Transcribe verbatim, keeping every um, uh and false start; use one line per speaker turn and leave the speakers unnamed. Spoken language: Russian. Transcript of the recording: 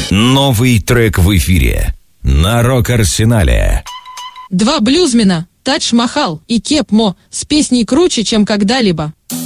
Новый трек в эфире на Рок-Арсенале.
Два блюзмена, Тадж Махал и Кеп Мо, с песней круче, чем когда-либо.